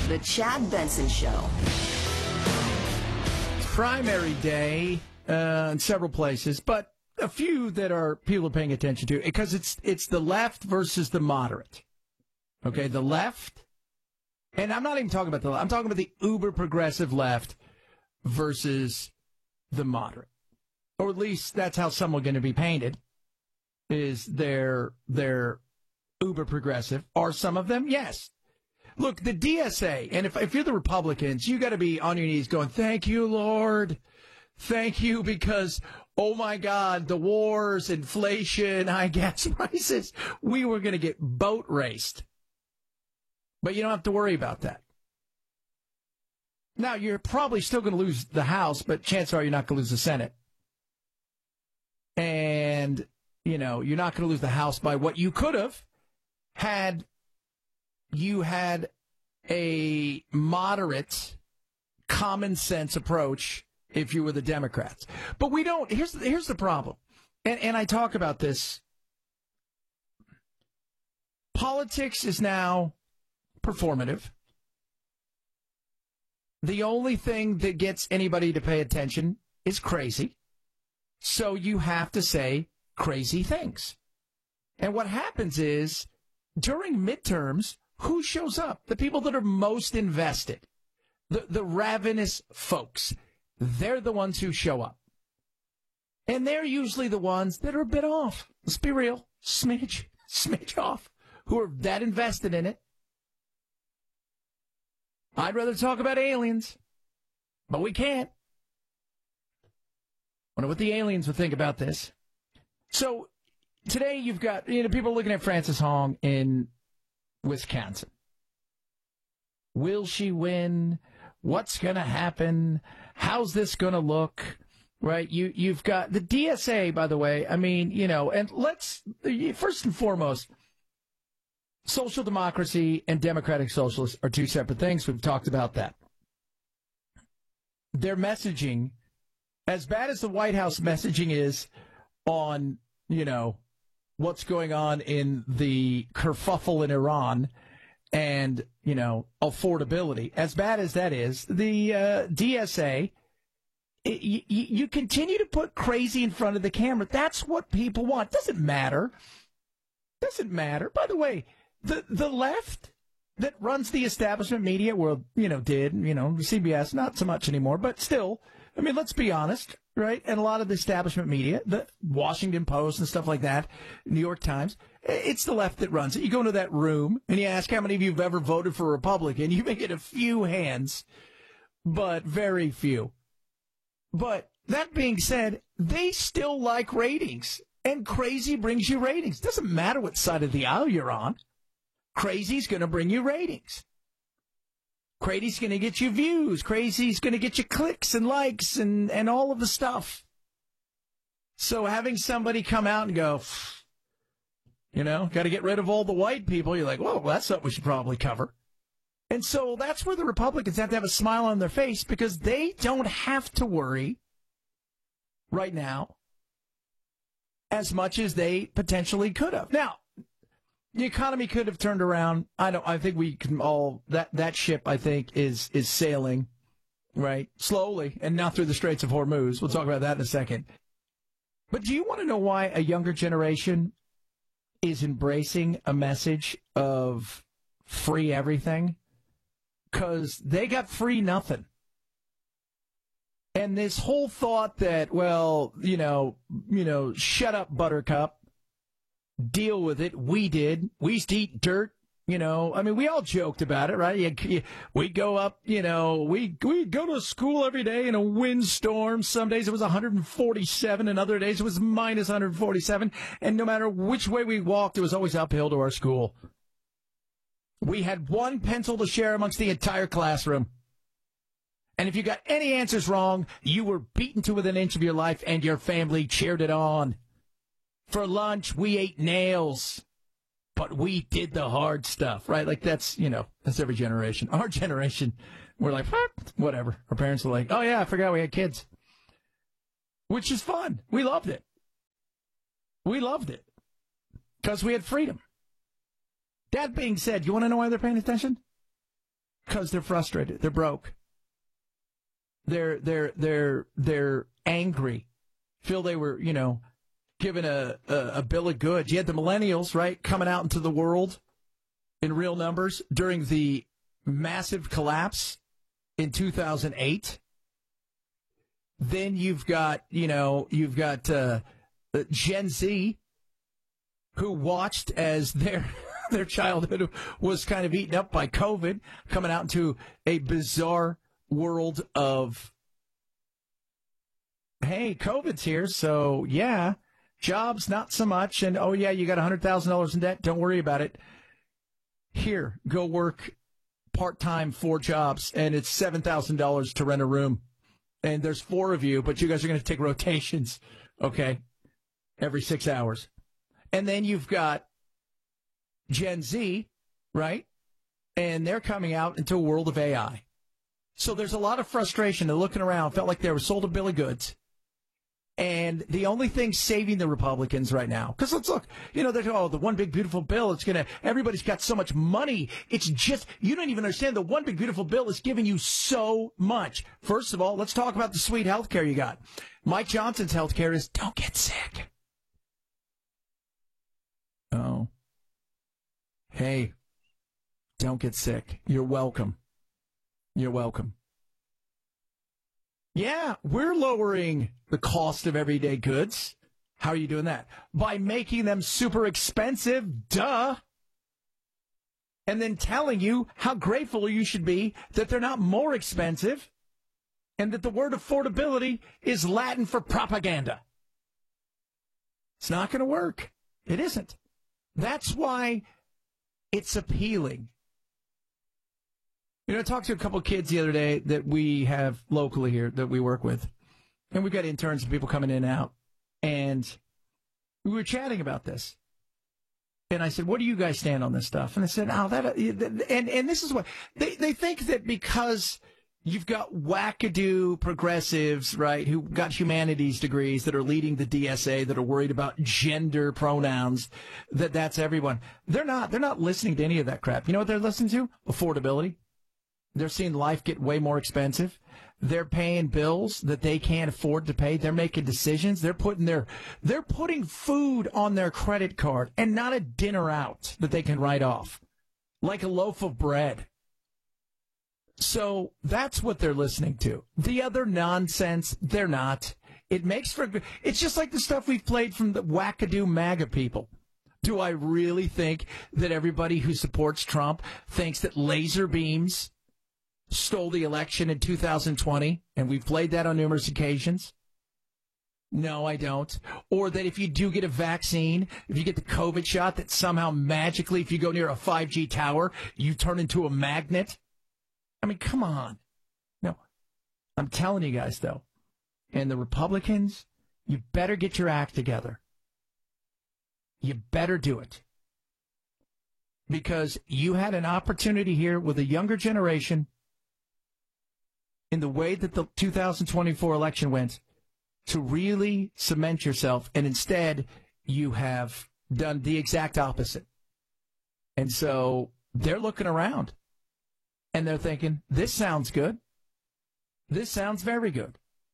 The Chad Benson Show. It's primary day in several places, but a few that people are paying attention to, because it's the left versus the moderate. Okay, the left, and I'm not even talking about the left, I'm talking about the uber progressive left versus the moderate. Or at least that's how some are going to be painted, is they're uber progressive. Are some of them? Yes. Look, the DSA, and if you're the Republicans, you got to be on your knees going, thank you, Lord. Thank you, because, oh my God, the wars, inflation, high gas prices, we were going to get boat raced. But you don't have to worry about that. Now, you're probably still going to lose the House, but chances are you're not going to lose the Senate. And, you're not going to lose the House by what you could have had you had a moderate, common sense approach if you were the Democrats. But we don't. Here's the problem. And I talk about this. Politics is now performative. The only thing that gets anybody to pay attention is crazy. So you have to say crazy things. And what happens is, during midterms, who shows up? The people that are most invested. The ravenous folks. They're the ones who show up. And they're usually the ones that are a bit off. Let's be real. Smidge off. Who are that invested in it. I'd rather talk about aliens, but we can't. Wonder what the aliens would think about this. So today you've got, people looking at Frances Hong in Wisconsin. Will she win? What's going to happen? How's this going to look? Right? You've got the DSA, by the way. I mean, and let's, first and foremost, social democracy and democratic socialists are two separate things. We've talked about that. Their messaging, as bad as the White House messaging is on, what's going on in the kerfuffle in Iran and, affordability, as bad as that is, the DSA, you continue to put crazy in front of the camera. That's what people want. Doesn't matter. By the way, the left that runs the establishment media, CBS, not so much anymore, but still, I mean, let's be honest, right? And a lot of the establishment media, the Washington Post and stuff like that, New York Times, it's the left that runs it. You go into that room and you ask how many of you have ever voted for a Republican. You may get a few hands, but very few. But that being said, they still like ratings, and crazy brings you ratings. Doesn't matter what side of the aisle you're on. Crazy's going to bring you ratings. Crazy's going to get you views. Crazy's going to get you clicks and likes and all of the stuff. So having somebody come out and go, got to get rid of all the white people, you're like, well, that's something we should probably cover. And so that's where the Republicans have to have a smile on their face, because they don't have to worry right now as much as they potentially could have. Now, the economy could have turned around. I think we can all, that ship, I think, is sailing, right? Slowly, and not through the Straits of Hormuz. We'll talk about that in a second. But do you want to know why a younger generation is embracing a message of free everything? Because they got free nothing. And this whole thought that, well, shut up, Buttercup. Deal with it. We did. We used to eat dirt. We all joked about it, right? We go up, we go to school every day in a windstorm. Some days it was 147, and other days it was minus 147. And no matter which way we walked, it was always uphill to our school. We had one pencil to share amongst the entire classroom. And if you got any answers wrong, you were beaten to within an inch of your life, and your family cheered it on. For lunch, we ate nails, but we did the hard stuff, right? Like that's every generation. Our generation, we're like, whatever. Our parents are like, oh yeah, I forgot we had kids. Which is fun. We loved it. Because we had freedom. That being said, you want to know why they're paying attention? because they're frustrated. They're broke. They're angry. Feel they were, given a bill of goods. You had the millennials, right, coming out into the world in real numbers during the massive collapse in 2008. Then you've got Gen Z, who watched as their childhood was kind of eaten up by COVID, coming out into a bizarre world of, hey, COVID's here, so yeah, jobs not so much, and oh yeah, you got $100,000 in debt, don't worry about it. Here, go work part-time 4 jobs, and it's $7,000 to rent a room. And there's 4 of you, but you guys are going to take rotations, okay, every 6 hours. And then you've got Gen Z, right? And they're coming out into a world of AI. So there's a lot of frustration. They're looking around, felt like they were sold a bill of goods. And the only thing saving the Republicans right now, because let's look, they're the one big beautiful bill. Everybody's got so much money. It's just, you don't even understand the one big beautiful bill is giving you so much. First of all, let's talk about the sweet health care you got. Mike Johnson's health care is don't get sick. Oh. Hey, don't get sick. You're welcome. You're welcome. Yeah, we're lowering the cost of everyday goods. How are you doing that? By making them super expensive, duh. And then telling you how grateful you should be that they're not more expensive and that the word affordability is Latin for propaganda. It's not going to work. It isn't. That's why it's appealing. I talked to a couple of kids the other day that we have locally here that we work with. And we've got interns and people coming in and out. And we were chatting about this. And I said, what do you guys stand on this stuff? And they said, and this is what they think that because you've got wackadoo progressives, right, who got humanities degrees that are leading the DSA, that are worried about gender pronouns, that's everyone. They're not listening to any of that crap. You know what they're listening to? Affordability. They're seeing life get way more expensive. They're paying bills that they can't afford to pay. They're making decisions. They're putting food on their credit card and not a dinner out that they can write off, like a loaf of bread. So that's what they're listening to. The other nonsense, they're not. It's just like the stuff we've played from the wackadoo MAGA people. Do I really think that everybody who supports Trump thinks that laser beams stole the election in 2020, and we've played that on numerous occasions? No, I don't. Or that if you do get a vaccine, if you get the COVID shot, that somehow magically, if you go near a 5G tower, you turn into a magnet? I mean, come on. No, I'm telling you guys, though, and the Republicans, you better get your act together. You better do it. Because you had an opportunity here with a younger generation in the way that the 2024 election went to really cement yourself, and instead you have done the exact opposite. And so they're looking around and they're thinking, this sounds good. This sounds very good.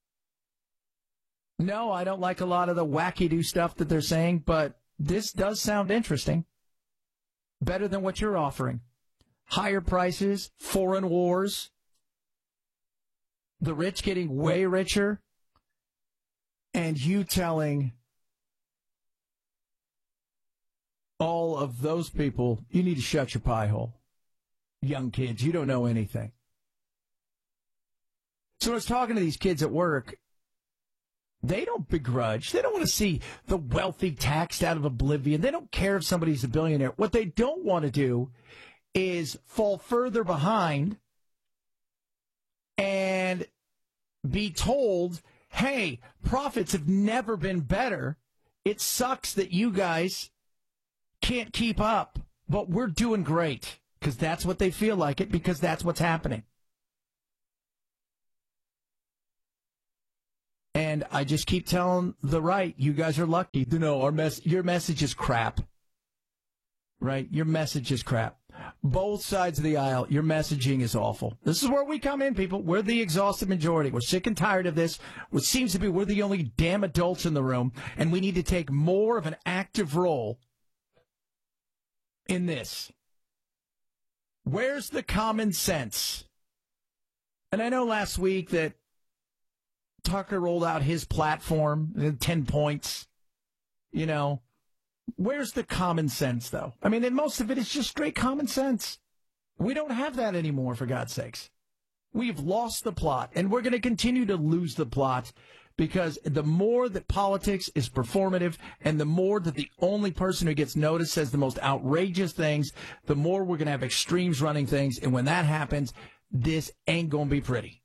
No, I don't like a lot of the wacky-do stuff that they're saying, but this does sound interesting. Better than what you're offering. Higher prices, foreign wars, the rich getting way richer, and you telling all of those people, you need to shut your pie hole. Young kids, you don't know anything. So I was talking to these kids at work. They don't begrudge. They don't want to see the wealthy taxed out of oblivion. They don't care if somebody's a billionaire. What they don't want to do is fall further behind and be told, hey, profits have never been better. It sucks that you guys can't keep up, but we're doing great, because that's what they feel like it, because that's what's happening. And I just keep telling the right, you guys are lucky. You know, your message is crap. Right? Your message is crap. both sides of the aisle, your messaging is awful. This is where we come in, people. We're the exhausted majority. We're sick and tired of this. What seems to be we're the only damn adults in the room, and we need to take more of an active role in this. Where's the common sense? And I know last week that Tucker rolled out his platform, 10 points, you know. Where's the common sense, though? I mean, and most of it is just straight common sense. We don't have that anymore, for God's sakes. We've lost the plot, and we're going to continue to lose the plot because the more that politics is performative and the more that the only person who gets noticed says the most outrageous things, the more we're going to have extremes running things. And when that happens, this ain't going to be pretty.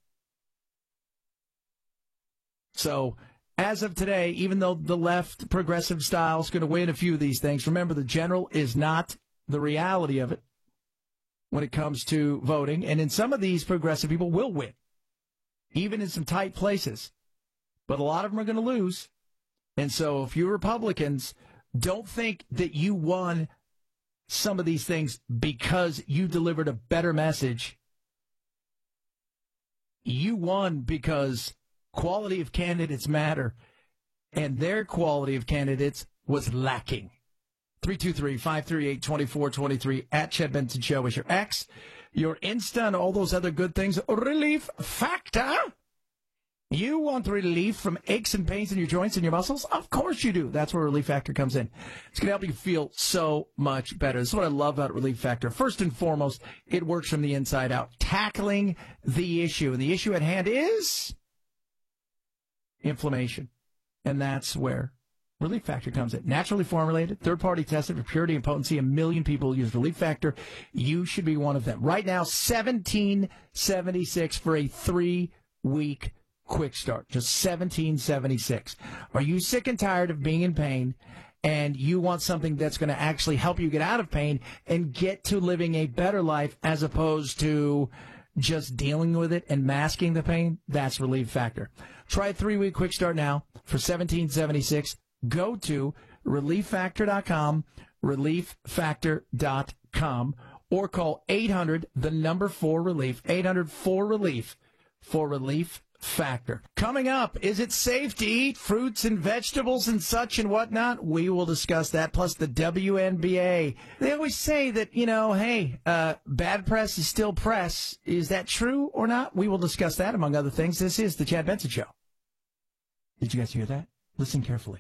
So as of today, even though the left progressive style is going to win a few of these things, remember the general is not the reality of it when it comes to voting. And in some of these, progressive people will win, even in some tight places. But a lot of them are going to lose. And so if you Republicans don't think that you won some of these things because you delivered a better message, you won because quality of candidates matter, and their quality of candidates was lacking. 323-538-2423 at Chad Benson Show is your X. Your Insta and all those other good things. Relief Factor. You want relief from aches and pains in your joints and your muscles? Of course you do. That's where Relief Factor comes in. It's going to help you feel so much better. This is what I love about Relief Factor. First and foremost, it works from the inside out, tackling the issue. And the issue at hand is inflammation. And that's where Relief Factor comes in. Naturally formulated, third-party tested for purity and potency. 1 million people use Relief Factor. You should be one of them. Right now, $17.76 for a 3-week quick start. Just $17.76. Are you sick and tired of being in pain and you want something that's going to actually help you get out of pain and get to living a better life as opposed to just dealing with it and masking the pain? That's Relief Factor. Try a 3-week quick start now for $17.76. Go to ReliefFactor.com, ReliefFactor.com, or call 800-4-RELIEF, 800-4-RELIEF for Relief Factor. Coming up, is it safe to eat fruits and vegetables and such and whatnot? We will discuss that, plus the WNBA. They always say that, hey, bad press is still press. Is that true or not? We will discuss that, among other things. This is the Chad Benson Show. Did you guys hear that? Listen carefully.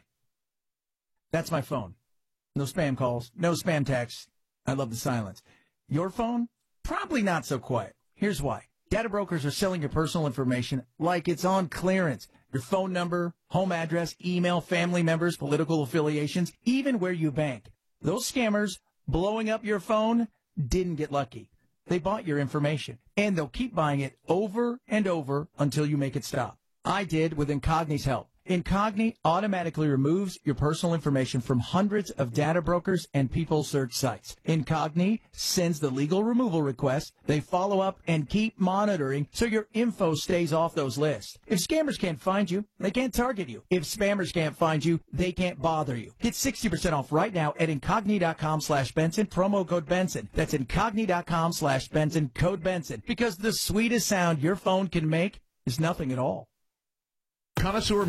That's my phone. No spam calls, no spam texts. I love the silence. Your phone? Probably not so quiet. Here's why. Data brokers are selling your personal information like it's on clearance. Your phone number, home address, email, family members, political affiliations, even where you bank. Those scammers blowing up your phone didn't get lucky. They bought your information, and they'll keep buying it over and over until you make it stop. I did with Incogni's help. Incogni automatically removes your personal information from hundreds of data brokers and people search sites. Incogni sends the legal removal request. They follow up and keep monitoring so your info stays off those lists. If scammers can't find you, they can't target you. If spammers can't find you, they can't bother you. Get 60% off right now at Incogni.com/Benson, promo code Benson. That's Incogni.com/Benson, code Benson. Because the sweetest sound your phone can make is nothing at all. Connoisseur.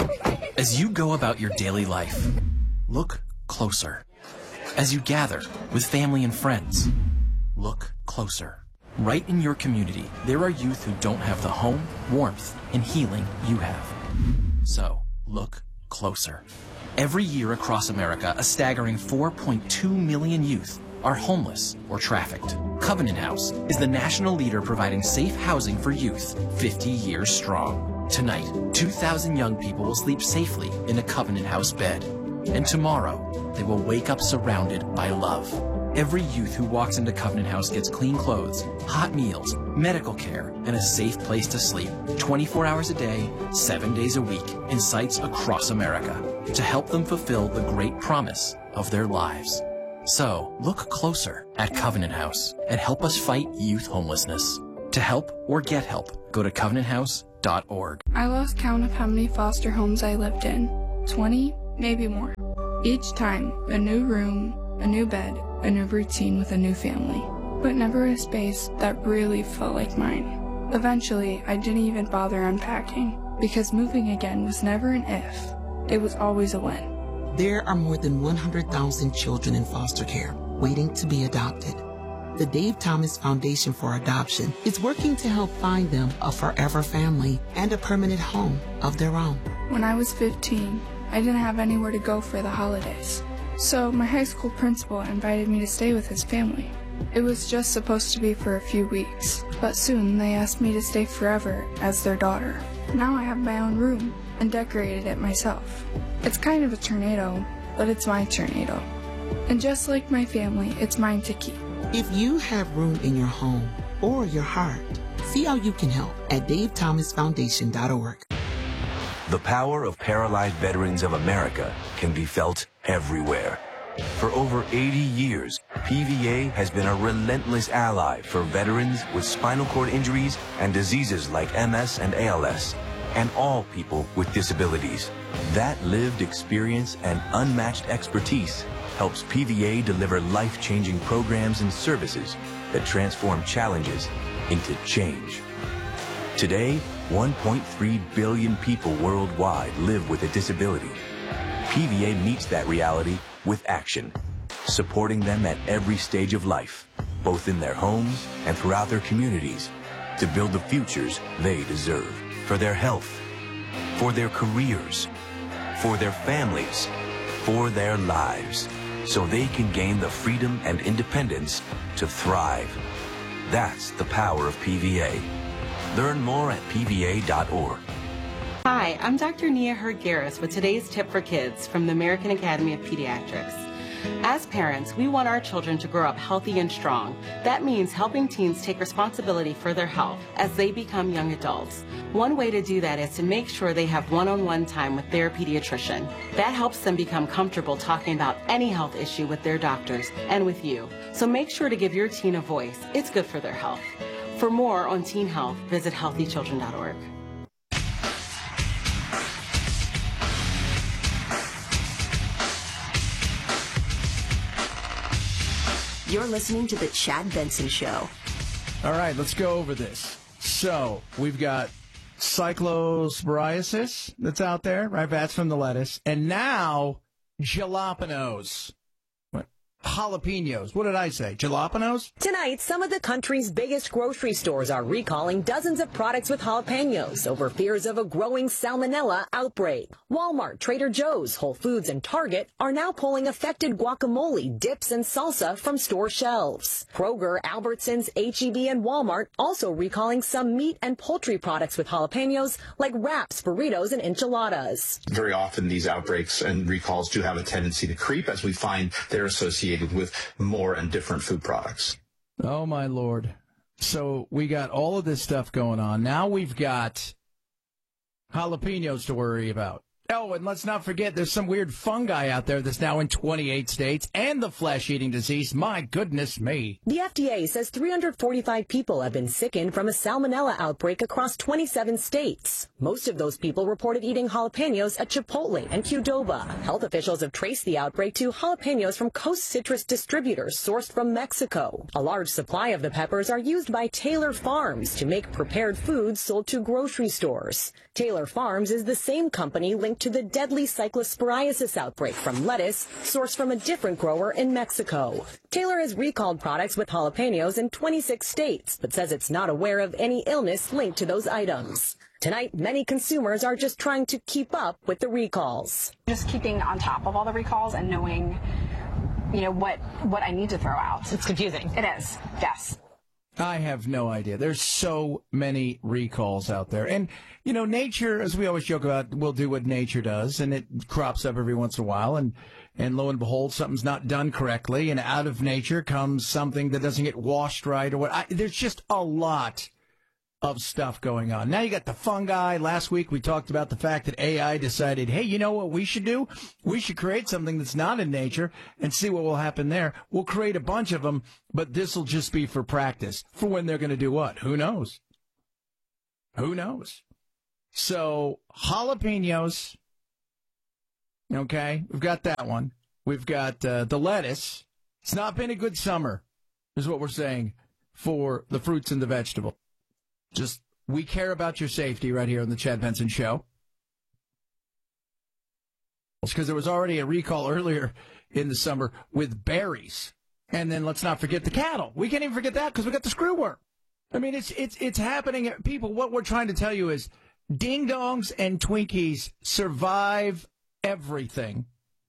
As you go about your daily life, look closer. As you gather with family and friends, look closer. Right in your community, there are youth who don't have the home, warmth, and healing you have. So, look closer. Every year across America, a staggering 4.2 million youth are homeless or trafficked. Covenant House is the national leader providing safe housing for youth, 50 years strong. Tonight, 2,000 young people will sleep safely in a Covenant House bed. And tomorrow, they will wake up surrounded by love. Every youth who walks into Covenant House gets clean clothes, hot meals, medical care, and a safe place to sleep 24 hours a day, 7 days a week, in sites across America to help them fulfill the great promise of their lives. So, look closer at Covenant House and help us fight youth homelessness. To help or get help, go to covenanthouse.org. I lost count of how many foster homes I lived in. 20, maybe more. Each time, a new room, a new bed, a new routine with a new family. but never a space that really felt like mine. Eventually, I didn't even bother unpacking, because moving again was never an if, it was always a when. There are more than 100,000 children in foster care waiting to be adopted. The Dave Thomas Foundation for Adoption is working to help find them a forever family and a permanent home of their own. When I was 15, I didn't have anywhere to go for the holidays. So my high school principal invited me to stay with his family. It was just supposed to be for a few weeks, but soon they asked me to stay forever as their daughter. Now I have my own room and decorated it myself. It's kind of a tornado, but it's my tornado. And just like my family, it's mine to keep. If you have room in your home or your heart, see how you can help at davethomasfoundation.org. The power of Paralyzed Veterans of America can be felt everywhere. For over 80 years, PVA has been a relentless ally for veterans with spinal cord injuries and diseases like MS and ALS, and all people with disabilities. That lived experience and unmatched expertise helps PVA deliver life-changing programs and services that transform challenges into change. Today, 1.3 billion people worldwide live with a disability. PVA meets that reality with action, supporting them at every stage of life, both in their homes and throughout their communities, to build the futures they deserve for their health, for their careers, for their families, for their lives, so they can gain the freedom and independence to thrive. That's the power of PVA. Learn more at PVA.org. Hi, I'm Dr. Nia Hurd-Garris with today's tip for kids from the American Academy of Pediatrics. As parents, we want our children to grow up healthy and strong. That means helping teens take responsibility for their health as they become young adults. One way to do that is to make sure they have one-on-one time with their pediatrician. That helps them become comfortable talking about any health issue with their doctors and with you. So make sure to give your teen a voice. It's good for their health. For more on teen health, visit healthychildren.org. You're listening to The Chad Benson Show. All right, let's go over this. So we've got cyclosporiasis that's out there, right? That's from the lettuce. And now jalapenos. What? Jalapenos. What did I say? Jalapenos? Tonight, some of the country's biggest grocery stores are recalling dozens of products with jalapenos over fears of a growing salmonella outbreak. Walmart, Trader Joe's, Whole Foods, and Target are now pulling affected guacamole, dips, and salsa from store shelves. Kroger, Albertsons, H-E-B, and Walmart also recalling some meat and poultry products with jalapenos like wraps, burritos, and enchiladas. Very often these outbreaks and recalls do have a tendency to creep as we find they're associated with more and different food products. Oh, my Lord. So we got all of this stuff going on. Now we've got jalapenos to worry about. Oh, and let's not forget there's some weird fungi out there that's now in 28 states and the flesh-eating disease. My goodness me. The FDA says 345 people have been sickened from a salmonella outbreak across 27 states. Most of those people reported eating jalapenos at Chipotle and Qdoba. Health officials have traced the outbreak to jalapenos from Coast Citrus distributors sourced from Mexico. A large supply of the peppers are used by Taylor Farms to make prepared foods sold to grocery stores. Taylor Farms is the same company linked to the deadly cyclosporiasis outbreak from lettuce sourced from a different grower in Mexico. Taylor has recalled products with jalapenos in 26 states, but says it's not aware of any illness linked to those items. Tonight, many consumers are just trying to keep up with the recalls. Just keeping on top of all the recalls and knowing, what I need to throw out. It's confusing. It is, yes. I have no idea. There's so many recalls out there. And, nature, as we always joke about, will do what nature does, and it crops up every once in a while, and lo and behold, something's not done correctly, and out of nature comes something that doesn't get washed right or what. There's just a lot of stuff going on. Now you got the fungi. Last week we talked about the fact that AI decided, hey, you know what we should do? We should create something that's not in nature and see what will happen there. We'll create a bunch of them, but this will just be for practice. For when they're going to do what? Who knows? Who knows? So jalapenos. Okay, we've got that one. We've got the lettuce. It's not been a good summer is what we're saying for the fruits and the vegetables. Just, we care about your safety right here on the Chad Benson Show. It's because there was already a recall earlier in the summer with berries. And then let's not forget the cattle. We can't even forget that because we got the screwworm. I mean, it's happening. People, what we're trying to tell you is ding-dongs and Twinkies survive everything.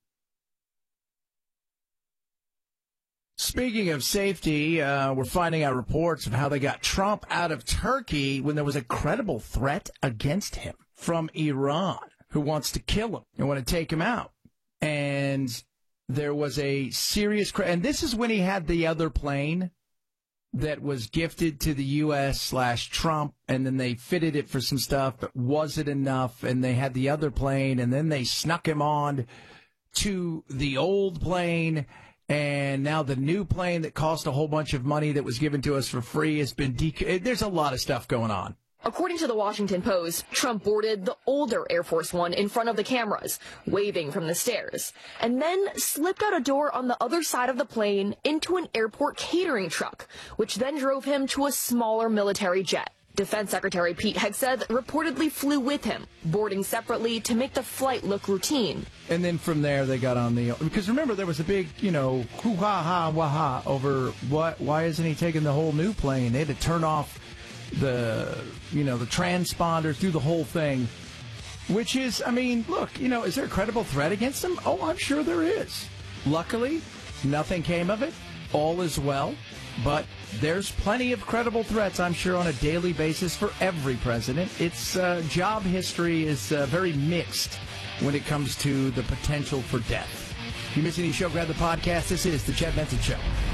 Speaking of safety, we're finding out reports of how they got Trump out of Turkey when there was a credible threat against him from Iran, who wants to kill him and want to take him out. And there was a serious and this is when he had the other plane that was gifted to the U.S./Trump, and then they fitted it for some stuff, but wasn't enough, and they had the other plane, and then they snuck him on to the old plane, and now the new plane that cost a whole bunch of money that was given to us for free has been there's a lot of stuff going on. According to the Washington Post, Trump boarded the older Air Force One in front of the cameras, waving from the stairs, and then slipped out a door on the other side of the plane into an airport catering truck, which then drove him to a smaller military jet. Defense Secretary Pete Hegseth reportedly flew with him, boarding separately to make the flight look routine. And then from there, they got on the... Because remember, there was a big, hoo-ha-ha-wah-ha over why isn't he taking the whole new plane? They had to turn off the transponders, do the whole thing, which is, I mean, look, is there a credible threat against him? Oh, I'm sure there is. Luckily, nothing came of it. All is well. But there's plenty of credible threats, I'm sure, on a daily basis for every president. Its job history is very mixed when it comes to the potential for death. If you miss any show, grab the podcast. This is The Chad Benson Show.